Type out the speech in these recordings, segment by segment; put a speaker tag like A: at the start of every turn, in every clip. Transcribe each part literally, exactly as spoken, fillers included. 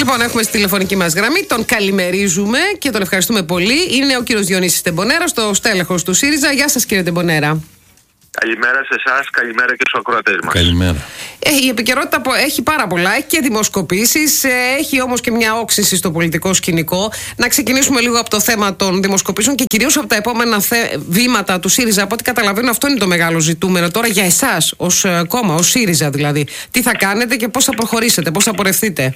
A: Λοιπόν, έχουμε στη τηλεφωνική μας γραμμή, τον καλημερίζουμε και τον ευχαριστούμε πολύ. Είναι ο κύριος Διονύσης Τεμπονέρας, το στέλεχος του ΣΥΡΙΖΑ. Γεια σας, κύριε Τεμπονέρα.
B: Καλημέρα σε εσάς, καλημέρα και στους ακροατές μας.
C: Καλημέρα.
A: Ε, η επικαιρότητα έχει πάρα πολλά, έχει και δημοσκοπήσεις, έχει όμως και μια όξυνση στο πολιτικό σκηνικό. Να ξεκινήσουμε λίγο από το θέμα των δημοσκοπήσεων και κυρίως από τα επόμενα θε... βήματα του ΣΥΡΙΖΑ. Από ό,τι καταλαβαίνω, αυτό είναι το μεγάλο ζητούμενο τώρα για εσάς, ως κόμμα, ως ΣΥΡΙΖΑ δηλαδή. Τι θα κάνετε και πώς θα προχωρήσετε, πώς θα πορευτείτε.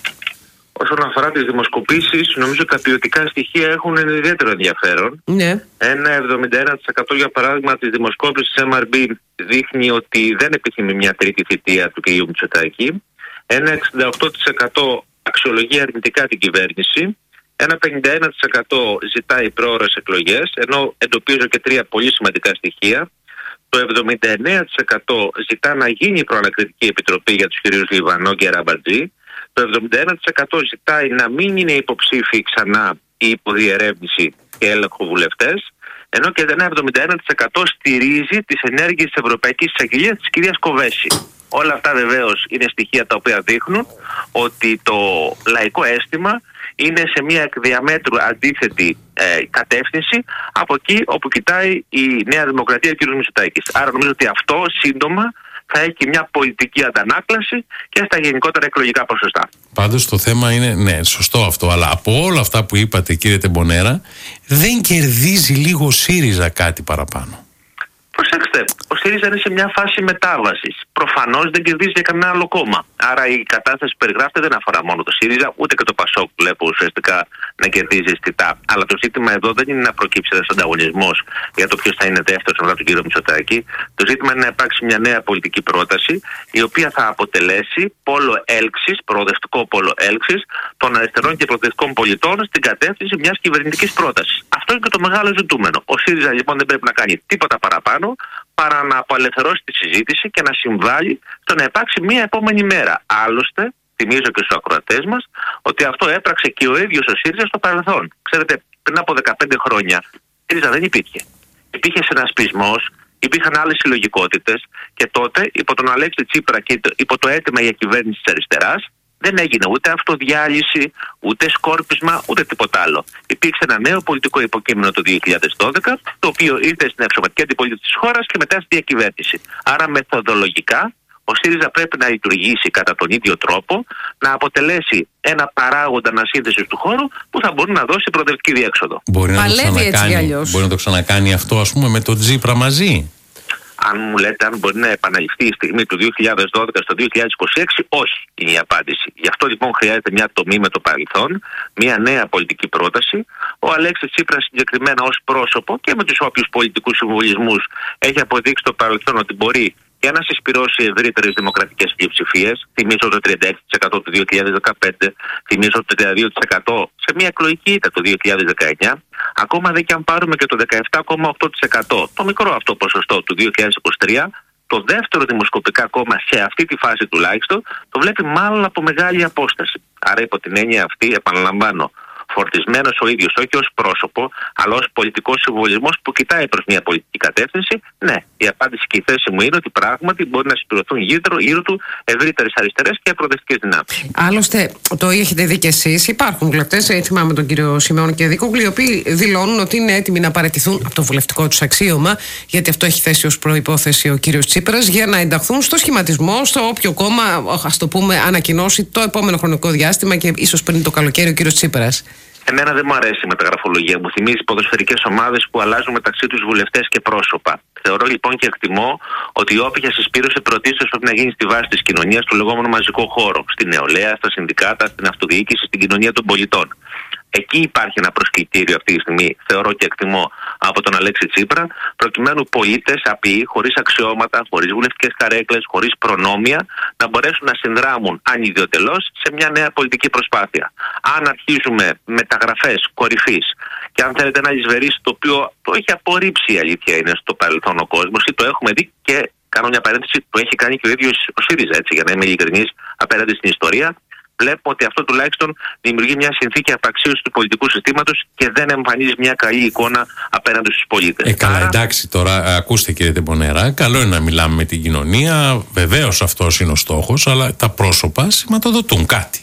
B: Όσον αφορά τις δημοσκοπήσεις, νομίζω τα ποιοτικά στοιχεία έχουν ιδιαίτερο ενδιαφέρον.
A: Ναι.
B: Ένα εβδομήντα ένα τοις εκατό για παράδειγμα της δημοσκόπησης εμ αρ μπι δείχνει ότι δεν επιθυμεί μια τρίτη θητεία του κ. Μητσοτάκη. Ένα εξήντα οκτώ τοις εκατό αξιολογεί αρνητικά την κυβέρνηση. Ένα πενήντα ένα τοις εκατό ζητάει πρόωρες εκλογές, ενώ εντοπίζω και τρία πολύ σημαντικά στοιχεία. Το εβδομήντα εννέα τοις εκατό ζητά να γίνει η προανακριτική επιτροπή για τους κυρίους Λιβανό και Ραμπατζή. Το εβδομήντα ένα τοις εκατό ζητάει να μην είναι υποψήφιοι ξανά η υποδιερεύνηση και έλεγχο βουλευτές, ενώ και ένα εβδομήντα ένα τοις εκατό στηρίζει τις ενέργειες της Ευρωπαϊκής Εισαγγελίας της κυρίας Κοβέση. Όλα αυτά βεβαίως είναι στοιχεία τα οποία δείχνουν ότι το λαϊκό αίσθημα είναι σε μια εκ διαμέτρου αντίθετη ε, κατεύθυνση από εκεί όπου κοιτάει η Νέα Δημοκρατία και ο κ. Μητσοτάκης. Άρα νομίζω ότι αυτό σύντομα θα έχει μια πολιτική αντανάκλαση και στα γενικότερα εκλογικά ποσοστά.
C: Πάντως το θέμα είναι, ναι, σωστό αυτό, αλλά από όλα αυτά που είπατε, κύριε Τεμπονέρα, δεν κερδίζει λίγο ο ΣΥΡΙΖΑ κάτι παραπάνω?
B: Προσέξτε, ο ΣΥΡΙΖΑ είναι σε μια φάση μετάβασης. Προφανώς δεν κερδίζει για κανένα άλλο κόμμα. Άρα η κατάσταση που περιγράφεται δεν αφορά μόνο το ΣΥΡΙΖΑ, ούτε και το ΠΑΣΟΚ που βλέπω ουσιαστικά να κερδίζει αισθητά. Αλλά το ζήτημα εδώ δεν είναι να προκύψει ένας ανταγωνισμός για το ποιος θα είναι δεύτερος μετά τον κύριο Μητσοτάκη. Το ζήτημα είναι να υπάρξει μια νέα πολιτική πρόταση, η οποία θα αποτελέσει πόλο έλξης, προοδευτικό πόλο έλξης των αριστερών και προοδευτικών πολιτών στην κατεύθυνση μιας κυβερνητικής πρότασης. Αυτό είναι και το μεγάλο ζητούμενο. Ο ΣΥΡΙΖΑ λοιπόν δεν πρέπει να κάνει τίποτα παραπάνω παρά να απελευθερώσει τη συζήτηση και να συμβάλλει στο να υπάρξει μια επόμενη μέρα. Άλλωστε, θυμίζω και στους ακροατές μας ότι αυτό έπραξε και ο ίδιος ο ΣΥΡΙΖΑ στο παρελθόν. Ξέρετε, πριν από δεκαπέντε χρόνια, ο ΣΥΡΙΖΑ δεν υπήρχε. Υπήρχε συνασπισμός, υπήρχαν άλλες συλλογικότητες και τότε υπό τον Αλέξη Τσίπρα και υπό το αίτημα για κυβέρνηση της αριστεράς δεν έγινε ούτε αυτοδιάλυση, ούτε σκόρπισμα, ούτε τίποτα άλλο. Υπήρξε ένα νέο πολιτικό υποκείμενο το δύο χιλιάδες δώδεκα, το οποίο ήρθε στην αξιωματική αντιπολίτευση της χώρας και μετά στη διακυβέρνηση. Άρα, μεθοδολογικά, ο ΣΥΡΙΖΑ πρέπει να λειτουργήσει κατά τον ίδιο τρόπο, να αποτελέσει ένα παράγοντα ανασύνθεσης του χώρου που θα μπορεί να δώσει προοδευτική διέξοδο.
C: Μπορεί να, το ξανακάνει, μπορεί να το ξανακάνει αυτό, ας πούμε, με τον Τσίπρα μαζί?
B: Αν μου λέτε αν μπορεί να επαναληφθεί η στιγμή του δύο χιλιάδες δώδεκα στο δύο χιλιάδες είκοσι έξι, όχι είναι η απάντηση. Γι' αυτό λοιπόν χρειάζεται μια τομή με το παρελθόν, μια νέα πολιτική πρόταση. Ο Αλέξης Τσίπρας συγκεκριμένα ως πρόσωπο και με τους όποιους πολιτικούς συμβολισμούς έχει αποδείξει το παρελθόν ότι μπορεί και να συσπυρώσει ευρύτερες δημοκρατικές πλειοψηφίες. Θυμίζω το τριάντα έξι τοις εκατό του δύο χιλιάδες δεκαπέντε, θυμίζω το τριάντα δύο τοις εκατό σε μια εκλογική ήττα το δύο χιλιάδες δεκαεννιά. Ακόμα δε και αν πάρουμε και το δεκαεπτά κόμμα οκτώ τοις εκατό, το μικρό αυτό ποσοστό του δύο χιλιάδες είκοσι τρία, το δεύτερο δημοσκοπικά κόμμα σε αυτή τη φάση τουλάχιστον το βλέπει μάλλον από μεγάλη απόσταση. Άρα υπό την έννοια αυτή, επαναλαμβάνω, φορτισμένος ο ίδιος όχι ως πρόσωπο, αλλά ως πολιτικός συμβολισμός που κοιτάει προς μια πολιτική κατεύθυνση, ναι, η απάντηση και η θέση μου είναι ότι πράγματι μπορεί να συμπληρωθούν γύρω, γύρω του ευρύτερες αριστερές και προοδευτικές δυνάμεις.
A: Άλλωστε, το έχετε δει κι εσείς, υπάρχουν βουλευτές, θυμάμαι τον κύριο Σιμεών και Δίκογλου, οι οποίοι δηλώνουν ότι είναι έτοιμοι να παραιτηθούν από το βουλευτικό τους αξίωμα, γιατί αυτό έχει θέσει ως προϋπόθεση ο κύριος Τσίπρας, για να ενταχθούν στο σχηματισμό, στο όποιο κόμμα, ας το πούμε, ανακοινώσει το επόμενο χρονικό διάστημα και ίσως πριν το καλοκαίρι ο κύριος Τσίπρας.
B: Εμένα δεν μου αρέσει η μεταγραφολογία. Μου θυμίζει ποδοσφαιρικές ομάδες που αλλάζουν μεταξύ τους βουλευτές και πρόσωπα. Θεωρώ λοιπόν και εκτιμώ ότι η όποια συσπήρωση πρωτίστως πρέπει να γίνει στη βάση της κοινωνίας, του λεγόμενου μαζικό χώρο. Στη νεολαία, στα συνδικάτα, στην αυτοδιοίκηση, στην κοινωνία των πολιτών. Εκεί υπάρχει ένα προσκλητήριο αυτή τη στιγμή, θεωρώ και εκτιμώ, από τον Αλέξη Τσίπρα, προκειμένου πολίτες απειοί, χωρίς αξιώματα, χωρίς βουλευτικές καρέκλες, χωρίς προνόμια, να μπορέσουν να συνδράμουν ανιδιοτελώς σε μια νέα πολιτική προσπάθεια. Αν αρχίζουμε μεταγραφές κορυφής και αν θέλετε ένα εισβερίσι το οποίο το έχει απορρίψει, η αλήθεια είναι, στο παρελθόν ο κόσμος, ή το έχουμε δει και κάνω μια παρένθεση, το έχει κάνει και ο ίδιος ο ΣΥΡΙΖΑ, έτσι, για να είμαι ειλικρινής απέναντι στην ιστορία. Βλέπουμε ότι αυτό τουλάχιστον δημιουργεί μια συνθήκη απαξίωσης του πολιτικού συστήματος και δεν εμφανίζει μια καλή εικόνα απέναντι στους πολίτες.
C: Ε, καλά, Άρα... εντάξει, τώρα ακούστε κύριε Τεμπονέρα, καλό είναι να μιλάμε με την κοινωνία, βεβαίως αυτός είναι ο στόχος, αλλά τα πρόσωπα σηματοδοτούν κάτι.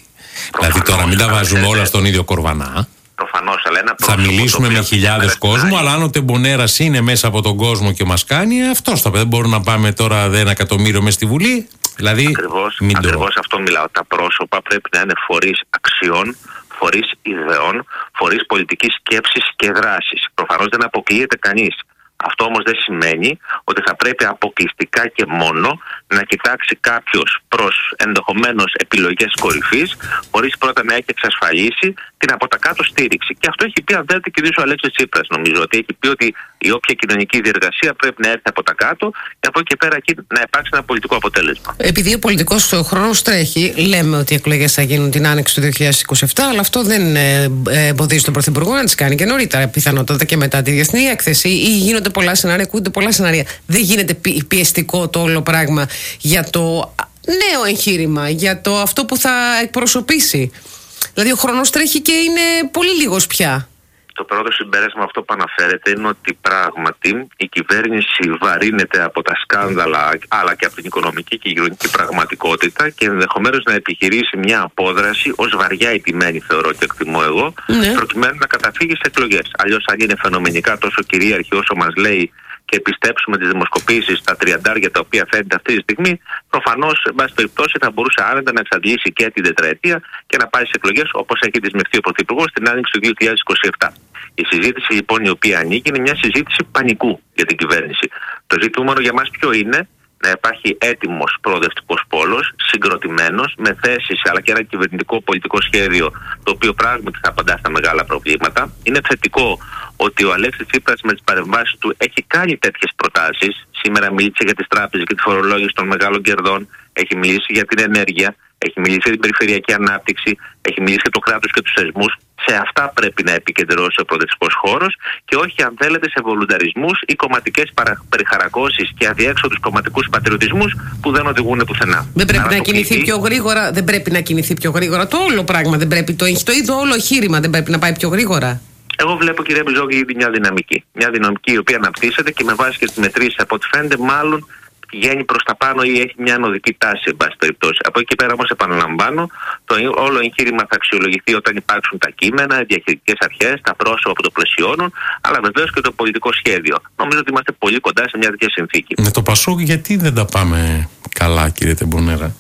C: Δηλαδή τώρα μην τα βάζουμε όλα στον ίδιο κορβανά.
B: Προφανώς, αλλά ένα
C: θα μιλήσουμε με χιλιάδες κόσμου, αλλά αν ο Τεμπονέρας είναι μέσα από τον κόσμο και μας κάνει, αυτός θα πει. Δεν μπορούμε να πάμε τώρα ένα εκατομμύριο μέσα στη Βουλή. Δηλαδή,
B: ακριβώς,
C: μην
B: ακριβώς
C: το...
B: αυτό μιλάω. Τα πρόσωπα πρέπει να είναι φορείς αξιών, φορείς ιδεών, φορείς πολιτικής σκέψης και δράσης. Προφανώς δεν αποκλείεται κανείς. Αυτό όμως δεν σημαίνει ότι θα πρέπει αποκλειστικά και μόνο να κοιτάξει κάποιος προς ενδεχομένως επιλογές κορυφής, χωρίς πρώτα να έχει εξασφαλίσει την από τα κάτω στήριξη. Και αυτό έχει πει, αν θέλετε, και ο Αλέξης Τσίπρας, νομίζω, ότι έχει πει ότι η όποια κοινωνική διεργασία πρέπει να έρθει από τα κάτω και από εκεί και πέρα να υπάρξει ένα πολιτικό αποτέλεσμα.
A: Επειδή ο πολιτικός χρόνος τρέχει, λέμε ότι οι εκλογές θα γίνουν την άνοιξη του δύο χιλιάδες είκοσι επτά, αλλά αυτό δεν ε, ε, εμποδίζει τον Πρωθυπουργό να τις κάνει και νωρίτερα, πιθανότατα και μετά τη διεθνή έκθεση, ή γίνονται πολλά σενάρια, ακούγονται πολλά σενάρια. Δεν γίνεται πι, πιεστικό το όλο πράγμα για το νέο εγχείρημα, για το αυτό που θα εκπροσωπήσει? Δηλαδή ο χρόνος τρέχει και είναι πολύ λίγος πια.
B: Το πρώτο συμπέρασμα αυτό που αναφέρεται είναι ότι πράγματι η κυβέρνηση βαρύνεται από τα σκάνδαλα, αλλά και από την οικονομική και κοινωνική πραγματικότητα, και ενδεχομένως να επιχειρήσει μια απόδραση ως βαριά ηττημένη, θεωρώ και εκτιμώ εγώ, ναι, προκειμένου να καταφύγει σε εκλογές. Αλλιώς, αν είναι φαινομενικά τόσο κυρίαρχη όσο μας λέει και πιστέψουμε τις δημοσκοπήσεις στα τριαντάρια τα οποία φαίνεται αυτή τη στιγμή, προφανώς, εν πάση περιπτώσει, θα μπορούσε άνετα να εξαντλήσει και την τετραετία και να πάει σε εκλογές όπως έχει δεσμευτεί ο Πρωθυπουργός στην άνοιξη του δύο χιλιάδες είκοσι επτά. Η συζήτηση λοιπόν η οποία ανοίγει είναι μια συζήτηση πανικού για την κυβέρνηση. Το ζητούμενο για μας ποιο είναι? Να υπάρχει έτοιμος προοδευτικός πόλος, συγκροτημένος, με θέσεις αλλά και ένα κυβερνητικό πολιτικό σχέδιο το οποίο πράγματι θα απαντά στα μεγάλα προβλήματα. Είναι θετικό ότι ο Αλέξης Τσίπρας με τις παρεμβάσεις του έχει κάνει τέτοιες προτάσεις. Σήμερα μίλησε για τις τράπεζες και τη φορολόγηση των μεγάλων κερδών, έχει μιλήσει για την ενέργεια, έχει μιλήσει για την περιφερειακή ανάπτυξη, έχει μιλήσει για το κράτος και τους θεσμούς. Σε αυτά πρέπει να επικεντρώσει ο προοδευτικός χώρος και όχι, αν θέλετε, σε βολουνταρισμούς ή κομματικές περιχαρακώσεις και αδιέξοδους κομματικούς πατριωτισμούς που δεν οδηγούν πουθενά.
A: Δεν πρέπει να, να κινηθεί πιο γρήγορα, δεν πρέπει να κινηθεί πιο γρήγορα το όλο πράγμα, δεν πρέπει, το, το ίδιο όλο εγχείρημα δεν πρέπει να πάει πιο γρήγορα?
B: Εγώ βλέπω, κύριε Μπιζόγλη, μια δυναμική. Μια δυναμική η οποία αναπτύσσεται και με βάση και τις μετρήσεις από ό,τι φαίνεται, μάλλον πηγαίνει προς τα πάνω ή έχει μια ανωδική τάση, εν πάση περιπτώσει. Από εκεί και πέρα όμως, επαναλαμβάνω, το όλο εγχείρημα θα αξιολογηθεί όταν υπάρξουν τα κείμενα, οι διαχειριστικές αρχές, τα πρόσωπα που το πλαισιώνουν, αλλά βεβαίως και το πολιτικό σχέδιο. Νομίζω ότι είμαστε πολύ κοντά σε μια τέτοια συνθήκη.
C: Με το Πασόκ, γιατί δεν τα πάμε καλά, κύριε Τεμπονέρα?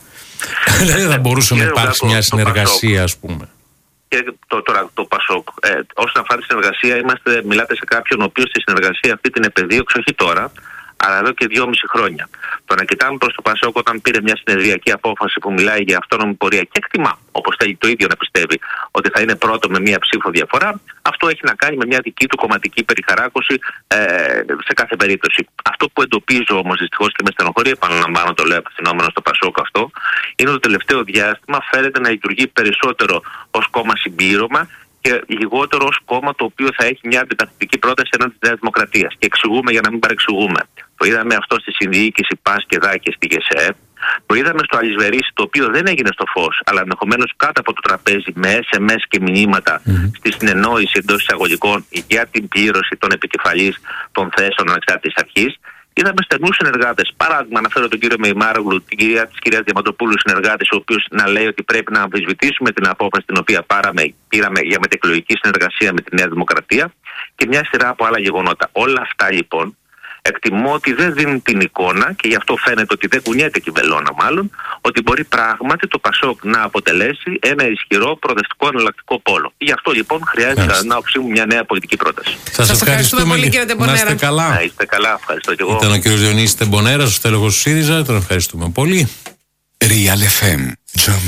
C: Δεν θα μπορούσε να υπάρξει μια συνεργασία, ας πούμε?
B: Και το, τώρα το Πασόκ, ε, όσον αφορά τη συνεργασία, είμαστε, μιλάτε σε κάποιον ο οποίος τη συνεργασία αυτή την επεδίωξε όχι τώρα, αλλά εδώ και δυόμιση χρόνια. Το να κοιτάμε προς το Πασόκ όταν πήρε μια συνεδριακή απόφαση που μιλάει για αυτόνομη πορεία και εκτιμά, όπως θέλει το ίδιο να πιστεύει, ότι θα είναι πρώτο με μια ψήφο διαφορά, αυτό έχει να κάνει με μια δική του κομματική περιχαράκωση ε, σε κάθε περίπτωση. Αυτό που εντοπίζω όμως δυστυχώς και με στενοχωρεί, επαναλαμβάνω, το λέω απευθυνόμενο στο Πασόκ αυτό, είναι ότι το τελευταίο διάστημα φαίνεται να λειτουργεί περισσότερο ως κόμμα συμπλήρωμα και λιγότερο ως κόμμα το οποίο θα έχει μια αντιτακτική πρόταση έναντι της Νέας Δημοκρατίας. Και εξηγούμε για να μην παρεξηγούμε. Το είδαμε αυτό στη συνδιοίκηση ΠΑΣ και ΔΑ και στη ΓΕΣΕ. Το είδαμε στο Αλυσβερίσι, το οποίο δεν έγινε στο φως, αλλά ενδεχομένως κάτω από το τραπέζι με ες εμ ες και μηνύματα mm-hmm. στη συνεννόηση εντός εισαγωγικών για την πλήρωση των επικεφαλής των θέσεων ανεξάρτητης αρχής. Είδαμε στενούς συνεργάτες. Παράδειγμα, αναφέρω τον κύριο Μεϊμάρογλου, την κυρία της κυρίας Διαμαντοπούλου, συνεργάτες, ο οποίος να λέει ότι πρέπει να αμφισβητήσουμε την απόφαση την οποία πάραμε, πήραμε για μετεκλογική συνεργασία με τη Νέα Δημοκρατία και μια σειρά από άλλα γεγονότα. Όλα αυτά λοιπόν εκτιμώ ότι δεν δίνουν την εικόνα, και γι' αυτό φαίνεται ότι δεν κουνιέται και η βελόνα μάλλον, ότι μπορεί πράγματι το Πασόκ να αποτελέσει ένα ισχυρό προοδευτικό εναλλακτικό πόλο. Γι' αυτό λοιπόν χρειάζεται κατά την άποψή μου μια νέα πολιτική πρόταση.
C: Σας ευχαριστούμε πολύ, κύριε Τεμπονέρα. Να είστε καλά.
B: Να είστε καλά, ευχαριστώ και εγώ.
C: Ήταν ο κύριος Διονύσης Τεμπονέρας, ο στέλεχος του ΣΥΡΙΖΑ, τον ευχαριστούμε πολύ. Real εφ εμ.